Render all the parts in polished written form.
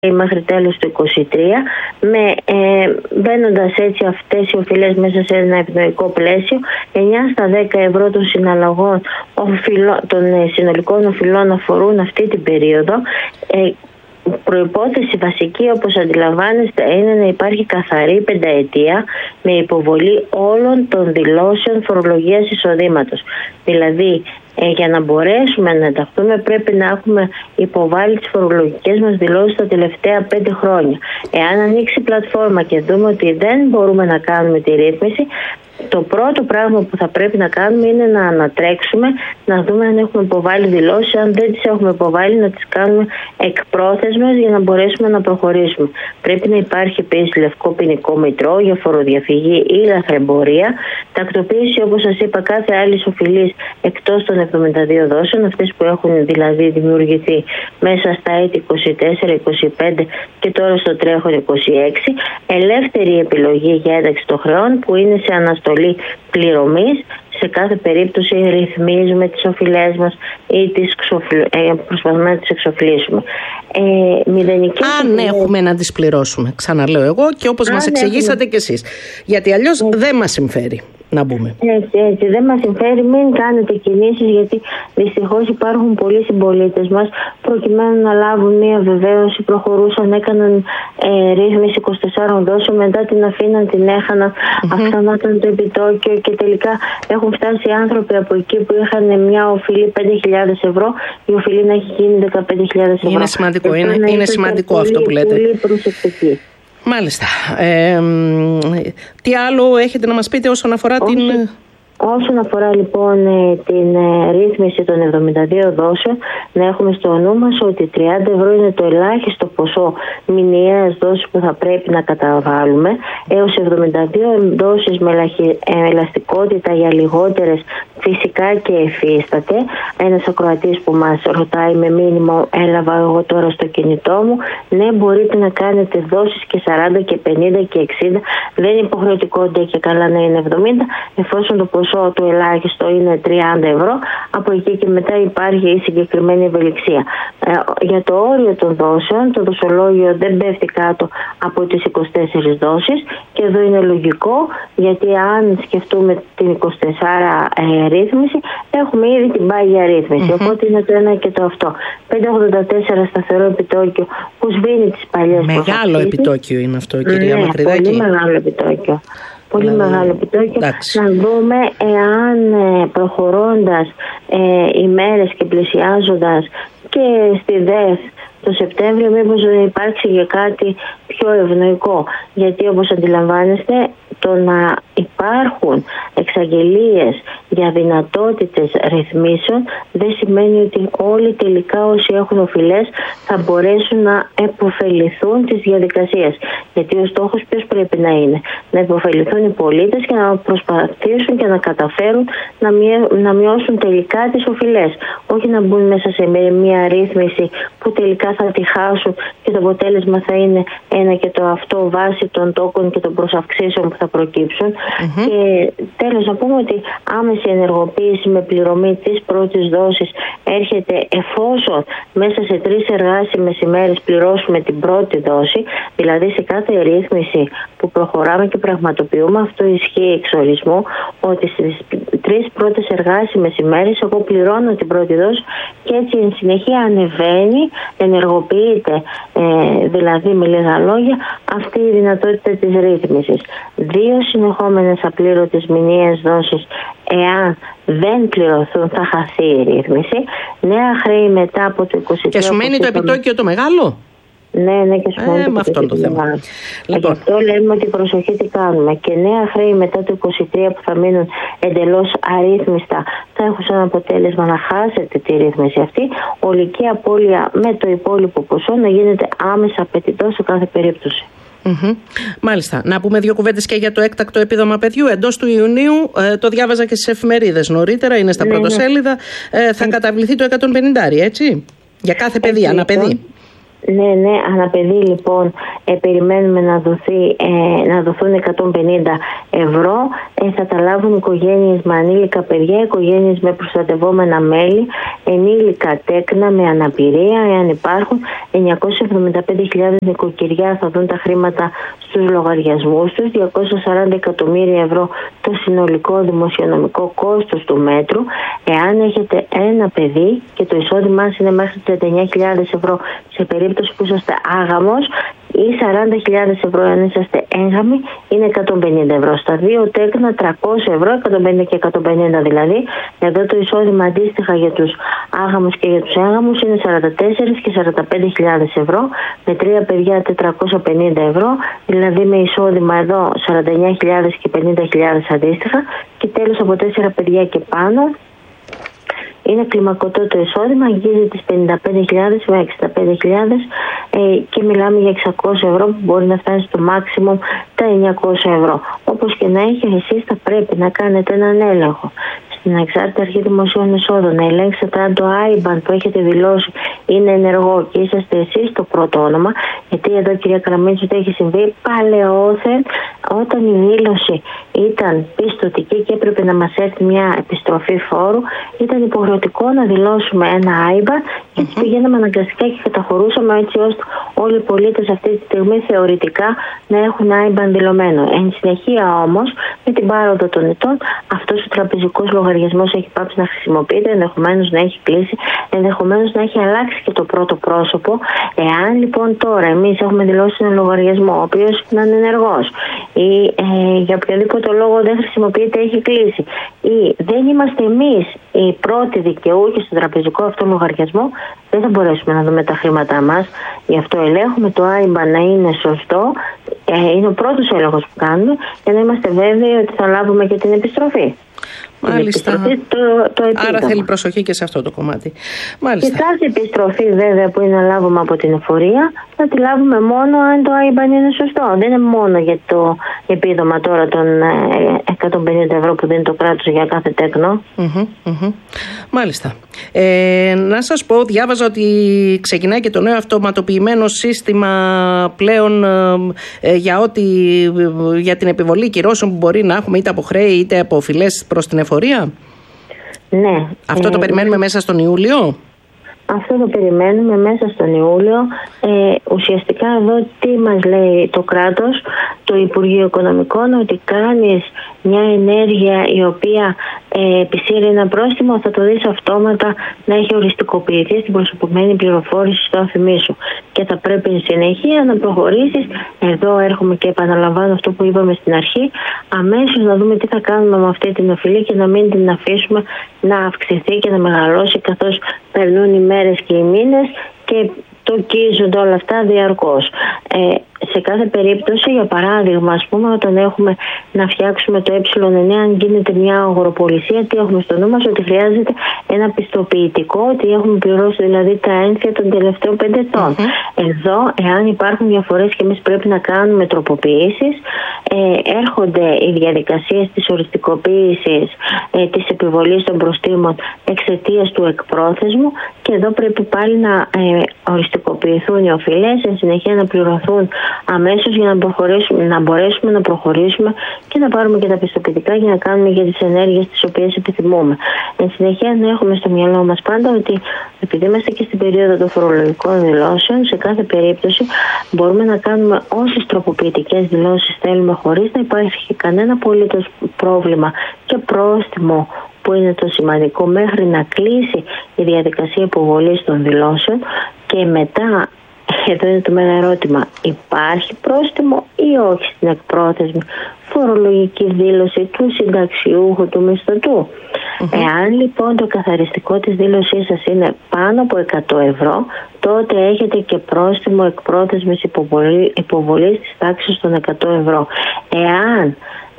μέχρι τέλος του 2023, μπαίνοντας έτσι αυτές οι οφειλές μέσα σε ένα ευνοϊκό πλαίσιο, 9 στα 10 ευρώ των συναλλαγών των συνολικών οφειλών αφορούν αυτή την περίοδο. Προϋπόθεση βασική, όπως αντιλαμβάνεστε, είναι να υπάρχει καθαρή πενταετία με υποβολή όλων των δηλώσεων φορολογίας εισοδήματος. Δηλαδή, για να μπορέσουμε να ενταχθούμε πρέπει να έχουμε υποβάλει τις φορολογικές μας δηλώσεις τα τελευταία 5 χρόνια. Εάν ανοίξει η πλατφόρμα και δούμε ότι δεν μπορούμε να κάνουμε τη ρύθμιση, το πρώτο πράγμα που θα πρέπει να κάνουμε είναι να ανατρέξουμε, να δούμε αν έχουμε υποβάλει δηλώσεις. Αν δεν τις έχουμε υποβάλει, να τις κάνουμε εκπρόθεσμες για να μπορέσουμε να προχωρήσουμε. Πρέπει να υπάρχει επίσης λευκό ποινικό μητρό για φοροδιαφυγή ή λαθρεμπορία. Τακτοποίηση, όπως σας είπα, κάθε άλλη οφειλής εκτός των 72 δόσεων, αυτές που έχουν δηλαδή δημιουργηθεί μέσα στα έτη 24, 25 και τώρα στο τρέχον 26. Ελεύθερη επιλογή για ένταξη των χρεών που είναι σε αναστολή πληρωμής. Σε κάθε περίπτωση ρυθμίζουμε τις οφειλές μας ή προσπαθούμε να τις εξοφλήσουμε. Αν έχουμε να τις πληρώσουμε, ξαναλέω εγώ, και όπως μας εξηγήσατε κι εσείς. Γιατί αλλιώς δεν μας συμφέρει να μπούμε. Έτσι, δεν μας συμφέρει, μην κάνετε κινήσεις, γιατί δυστυχώς υπάρχουν πολλοί συμπολίτες μας προκειμένου να λάβουν μια βεβαίωση, προχωρούσαν, έκαναν ρύθμιση 24 δόσεων, μετά την αφήναν, την έχαναν, αυξανόταν το επιτόκιο και τελικά έχουν φτάσει άνθρωποι από εκεί που είχαν μια οφειλή 5.000 ευρώ, η οφειλή να έχει γίνει 15.000 ευρώ. Είναι σημαντικό, είναι σημαντικό αυτό που λέτε. Πολύ προσεκτική. Μάλιστα. Τι άλλο έχετε να μας πείτε όσον αφορά Όσον αφορά λοιπόν την ρύθμιση των 72 δόσεων, να έχουμε στο νου μας ότι 30 ευρώ είναι το ελάχιστο ποσό μηνιαίας δόσης που θα πρέπει να καταβάλουμε. Έως 72 δόσεις με ελαστικότητα για λιγότερες φυσικά και εφίσταται. Ένας ακροατής που μας ρωτάει με μήνυμα, έλαβα εγώ τώρα στο κινητό μου. Ναι, μπορείτε να κάνετε δόσεις και 40 και 50 και 60. Δεν είναι υποχρεωτικότητα και καλά να είναι 70, εφόσον το ποσό του ελάχιστο είναι 30 ευρώ. Από εκεί και μετά υπάρχει η συγκεκριμένη ευελιξία. Για το όριο των δόσεων, το δοσολόγιο δεν πέφτει κάτω από τις 24 δόσεις, και εδώ είναι λογικό, γιατί αν σκεφτούμε την 24 ρύθμιση, έχουμε ήδη την πάγια ρύθμιση. Οπότε είναι το ένα και το αυτό. 5,84 σταθερό επιτόκιο που σβήνει τις παλιές προσωπικές. Μεγάλο επιτόκιο είναι αυτό, κυρία Μακρυδάκη. Πολύ μεγάλο επιτόκιο. Πολύ μεγάλο επιτόκιο. Να δούμε εάν προχωρώντας οι μέρες και πλησιάζοντας και στη ΔΕΘ το Σεπτέμβριο, μήπως υπάρξει και κάτι πιο ευνοϊκό. Γιατί όπως αντιλαμβάνεστε, το να υπάρχουν εξαγγελίες για δυνατότητες ρυθμίσεων δεν σημαίνει ότι όλοι τελικά όσοι έχουν οφειλές θα μπορέσουν να επωφεληθούν της διαδικασίας. Γιατί ο στόχος ποιος πρέπει να είναι? Να επωφεληθούν οι πολίτες και να προσπαθήσουν και να καταφέρουν να μειώσουν τελικά τις οφειλές. Όχι να μπουν μέσα σε μια ρύθμιση που τελικά θα τη χάσουν και το αποτέλεσμα θα είναι ένα και το αυτό βάσει των τόκων και των προσαυξήσεων που θα προκύψουν. Και τέλος να πούμε ότι άμεση ενεργοποίηση με πληρωμή της πρώτης δόσης έρχεται εφόσον μέσα σε 3 εργάσιμες ημέρες πληρώσουμε την πρώτη δόση. Δηλαδή σε κάθε ρύθμιση που προχωράμε και πραγματοποιούμε, αυτό ισχύει εξ ορισμού, ότι στις 3 πρώτες εργάσιμες ημέρες εγώ πληρώνω την πρώτη δόση και έτσι εν συνεχεία ανεβαίνει, ενεργοποιείται δηλαδή με λίγα λόγια αυτή η δυνατότητα της ρύθμισης. 2 συνεχόμενες απλήρωτες μηνιαίες δόσεις, εάν δεν πληρωθούν, θα χαθεί η ρύθμιση. Νέα χρέη μετά από το 23. Και σου μένει το επιτόκιο το μεγάλο? Ναι, και σου μένει με αυτό το θέμα. Λοιπόν. Γι' αυτό λέμε ότι προσοχή τι κάνουμε. Και νέα χρέη μετά το 23 που θα μείνουν εντελώς αρρύθμιστα θα έχουν σαν αποτέλεσμα να χάσετε τη ρύθμιση αυτή. Ολική απώλεια με το υπόλοιπο ποσό να γίνεται άμεσα απαιτητό σε κάθε περίπτωση. Μάλιστα. Να πούμε 2 κουβέντες και για το έκτακτο επίδομα παιδιού. Εντός του Ιουνίου, το διάβαζα και στις εφημερίδες νωρίτερα, είναι στα πρωτοσέλιδα, θα καταβληθεί το 150, έτσι, για κάθε παιδί, αναπαιδί. Ναι, αναπαιδεί λοιπόν περιμένουμε να δοθούν 150 ευρώ. Θα τα λάβουν οικογένειες με ανήλικα παιδιά, οικογένειες με προστατευόμενα μέλη, ενήλικα τέκνα με αναπηρία, εάν υπάρχουν. 975.000 νοικοκυριά θα δουν τα χρήματα στους λογαριασμούς τους, 240 εκατομμύρια ευρώ το συνολικό δημοσιονομικό κόστος του μέτρου. Εάν έχετε ένα παιδί και το εισόδημά σας είναι μέχρι 39.000 ευρώ σε περίπτωση που είσαστε άγαμος, ή 40.000 ευρώ αν είσαστε έγγαμοι, είναι 150 ευρώ. Στα δύο τέκνα 300 ευρώ, 150 και 150 δηλαδή. Εδώ το εισόδημα αντίστοιχα για τους άγαμους και για τους έγγαμους είναι 44 και 45.000 ευρώ. Με 3 παιδιά 450 ευρώ, δηλαδή με εισόδημα εδώ 49.000 και 50.000 αντίστοιχα. Και τέλος από 4 παιδιά και πάνω, είναι κλιμακωτό το εισόδημα, αγγίζει τις 55.000 με 65.000 και μιλάμε για 600 ευρώ που μπορεί να φτάσει στο maximum τα 900 ευρώ. Όπως και να έχει, εσείς θα πρέπει να κάνετε έναν έλεγχο στην Ανεξάρτητη Αρχή Δημοσίων Εσόδων, να ελέγξετε αν το IBAN που έχετε δηλώσει είναι ενεργό και είσαστε εσείς το πρώτο όνομα. Γιατί εδώ, κυρία Καραμίτσου, το έχει συμβεί παλαιόθεν, όταν η δήλωση ήταν πιστωτική και έπρεπε να μας έρθει μια επιστροφή φόρου, ήταν υποχρεωτικό να δηλώσουμε ένα IBAN και έτσι πηγαίναμε αναγκαστικά και καταχωρούσαμε έτσι ώστε όλοι οι πολίτες αυτή τη στιγμή θεωρητικά να έχουν IBAN δηλωμένο. Εν συνεχεία όμως, με την πάροδο των ετών, αυτός ο τραπεζικός λογαριασμός έχει πάψει να χρησιμοποιείται, ενδεχομένως να έχει κλείσει, ενδεχομένως να έχει αλλάξει και το πρώτο πρόσωπο. Εάν λοιπόν τώρα εμείς έχουμε δηλώσει ένα λογαριασμό, ο οποίος είναι ανενεργός ή για οποιοδήποτε λόγο δεν χρησιμοποιείται, έχει κλείσει, ή δεν είμαστε εμείς οι πρώτοι δικαιούχοι στον τραπεζικό αυτό λογαριασμό, δεν θα μπορέσουμε να δούμε τα χρήματά μας. Γι' αυτό ελέγχουμε το IBAN να είναι σωστό. Είναι ο πρώτος έλεγχος που κάνουμε για να είμαστε βέβαιοι ότι θα λάβουμε και την επιστροφή. Μάλιστα. Άρα θέλει προσοχή και σε αυτό το κομμάτι. Μάλιστα. Και κάθε επιστροφή βέβαια που είναι να λάβουμε από την εφορία θα τη λάβουμε μόνο αν το IBAN είναι σωστό. Δεν είναι μόνο για το επίδομα τώρα των 150 ευρώ που δίνει το κράτος για κάθε τέκνο. Μάλιστα. Να σας πω, διάβαζα ότι ξεκινάει και το νέο αυτοματοποιημένο σύστημα πλέον για την επιβολή κυρώσεων που μπορεί να έχουμε είτε από χρέη είτε από οφειλές προς την εφορία. Ναι. Αυτό το περιμένουμε μέσα στον Ιούλιο. Αυτό το περιμένουμε μέσα στον Ιούλιο. Ουσιαστικά εδώ τι μας λέει το κράτος, το Υπουργείο Οικονομικών, ότι κάνεις μια ενέργεια η οποία επισύρει ένα πρόστιμο, θα το δεις αυτόματα να έχει οριστικοποιηθεί στην προσωπημένη πληροφόρηση στο αφημί σου. Και θα πρέπει εν συνεχεία να προχωρήσεις. Εδώ έρχομαι και επαναλαμβάνω αυτό που είπαμε στην αρχή, αμέσως να δούμε τι θα κάνουμε με αυτή την οφειλή και να μην την αφήσουμε να αυξηθεί και να μεγαλώσει καθώς περνούν οι μέρες και οι μήνες και τοκίζονται όλα αυτά διαρκώς. Σε κάθε περίπτωση, για παράδειγμα, ας πούμε, όταν έχουμε να φτιάξουμε το ε9, αν γίνεται μια αγοροπολισία, τι έχουμε στο νου μας, ότι χρειάζεται ένα πιστοποιητικό, ότι έχουμε πληρώσει δηλαδή τα ένφια των τελευταίων 5 ετών. Εδώ, εάν υπάρχουν διαφορές και εμείς πρέπει να κάνουμε τροποποιήσεις, έρχονται οι διαδικασίες της οριστικοποίησης της επιβολής των προστίμων εξαιτίας του εκπρόθεσμου και εδώ πρέπει πάλι να οριστικοποιηθούν οι οφειλές, εν συνεχεία να πληρωθούν αμέσως για να μπορέσουμε να προχωρήσουμε και να πάρουμε και τα πιστοποιητικά για να κάνουμε για τις ενέργειες τις οποίες επιθυμούμε. Εν συνεχεία να έχουμε στο μυαλό μας πάντα ότι επειδή είμαστε και στην περίοδο των φορολογικών δηλώσεων, σε κάθε περίπτωση μπορούμε να κάνουμε όσες τροποποιητικές δηλώσεις θέλουμε χωρίς να υπάρχει κανένα απολύτως πρόβλημα και πρόστιμο, που είναι το σημαντικό, μέχρι να κλείσει η διαδικασία υποβολής των δηλώσεων. Και μετά, εδώ είναι το μέγα ερώτημα, υπάρχει πρόστιμο ή όχι στην εκπρόθεσμη φορολογική δήλωση του συνταξιούχου, του μισθωτού. Εάν λοιπόν το καθαριστικό της δήλωσής σας είναι πάνω από 100 ευρώ, τότε έχετε και πρόστιμο εκπρόθεσμης υποβολής της τάξης των 100 ευρώ. Εάν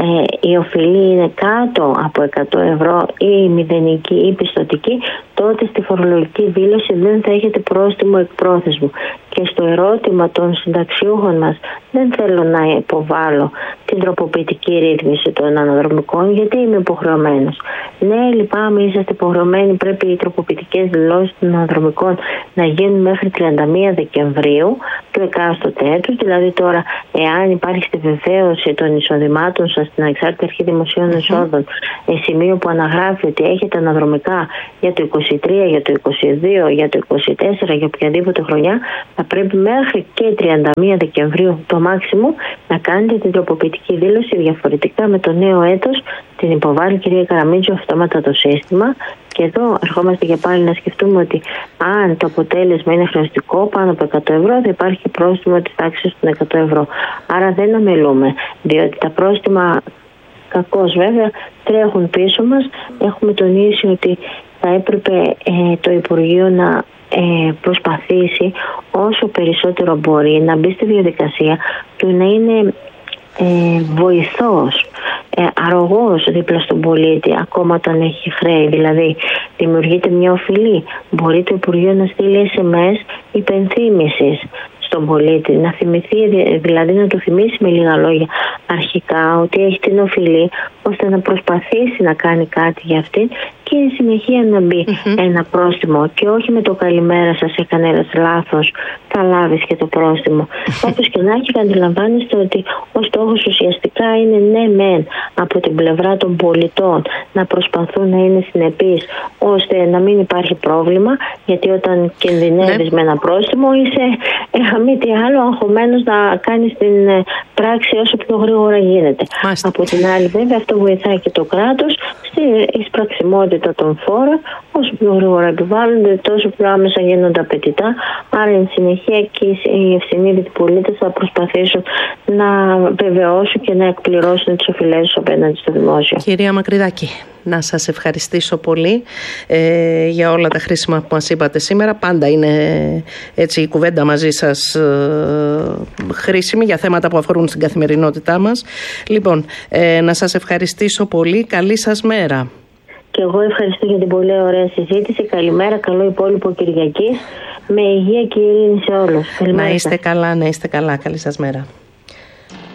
η οφειλή είναι κάτω από 100 ευρώ ή μηδενική ή πιστωτική, τότε στη φορολογική δήλωση δεν θα έχετε πρόστιμο εκπρόθεσμου. Και στο ερώτημα των συνταξιούχων μας δεν θέλω να υποβάλω την τροποποιητική ρύθμιση των αναδρομικών, γιατί είμαι υποχρεωμένος. Ναι, λυπάμαι, είσαστε υποχρεωμένοι, πρέπει οι τροποποιητικές δηλώσεις των αναδρομικών να γίνουν μέχρι 31 Δεκεμβρίου του εκάστοτε έτους. Δηλαδή τώρα, εάν υπάρχει στη βεβαίωση των εισοδημάτων σας στην Ανεξάρτητη Αρχή Δημοσίων Εσόδων σημείο που αναγράφει ότι έχετε αναδρομικά για το 23, για το 22, για το 24, για οποιαδήποτε χρονιά, θα πρέπει μέχρι και 31 Δεκεμβρίου το μάξιμο να κάνετε την τροποποιητική δήλωση. Διαφορετικά με το νέο έτος την υποβάλλει, κυρία Καραμίτσου, αυτόματα το σύστημα. Και εδώ ερχόμαστε και πάλι να σκεφτούμε ότι αν το αποτέλεσμα είναι χρεωστικό πάνω από 100 ευρώ, θα υπάρχει πρόστιμο της τάξης των 100 ευρώ. Άρα δεν αμελούμε, διότι τα πρόστιμα, κακώς βέβαια, τρέχουν πίσω μας. Έχουμε τονίσει ότι θα έπρεπε το Υπουργείο να προσπαθήσει όσο περισσότερο μπορεί να μπει στη διαδικασία του να είναι βοηθός, αρρωγός δίπλα στον πολίτη ακόμα όταν έχει χρέη. Δηλαδή δημιουργείται μια οφειλή, μπορεί το Υπουργείο να στείλει SMS υπενθύμησης στον πολίτη, να θυμηθεί, δηλαδή να του θυμίσει με λίγα λόγια αρχικά ότι έχει την οφειλή, ώστε να προσπαθήσει να κάνει κάτι για αυτή και η συνεχεία να μπει ένα πρόστιμο, και όχι με το καλημέρα σας, έκανες λάθος, θα λάβεις και το πρόστιμο. Όπως και να έχει, αντιλαμβάνεστε ότι ο στόχος ουσιαστικά είναι ναι μεν από την πλευρά των πολιτών να προσπαθούν να είναι συνεπείς ώστε να μην υπάρχει πρόβλημα, γιατί όταν κινδυνεύεις με ένα πρόστιμο είσαι μη τι άλλο αγχωμένος να κάνεις την πράξη όσο πιο γρήγορα γίνεται. Από την άλλη βέβαια αυτό βοηθάει και το κράτος στην εισπραξιμότητα των φόρων. Όσο πιο γρήγορα επιβάλλονται, τόσο πιο άμεσα γίνονται απαιτητά. Άρα εν συνεχεία και οι ευσυνείδητοι πολίτες θα προσπαθήσουν να βεβαιώσουν και να εκπληρώσουν τις οφειλές τους απέναντι στο δημόσιο. Κυρία Μακρυδάκη, να σας ευχαριστήσω πολύ για όλα τα χρήσιμα που μας είπατε σήμερα. Πάντα είναι έτσι η κουβέντα μαζί σας χρήσιμη για θέματα που αφορούν στην καθημερινότητά μας. Λοιπόν, να σας ευχαριστήσω πολύ. Καλή σας μέρα. Και εγώ ευχαριστώ για την πολύ ωραία συζήτηση. Καλημέρα, καλό υπόλοιπο Κυριακής. Με υγεία και ειρήνη σε όλους. Να είστε καλά, να είστε καλά. Καλή σας μέρα.